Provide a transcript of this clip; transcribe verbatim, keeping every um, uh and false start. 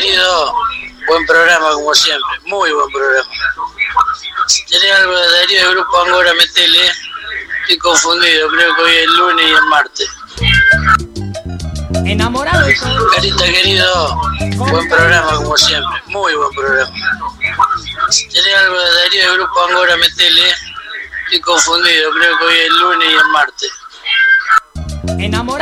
querido, buen programa como siempre, muy buen programa. Si tenés algo de Darío del Grupo Angora, metele. Estoy confundido, creo que hoy es lunes y es martes. Enamorado. Carita querido, buen programa como siempre, muy buen programa. Si tenés algo de Darío del Grupo Angora, metele. Estoy confundido, creo que hoy es lunes y es martes. Enamorado.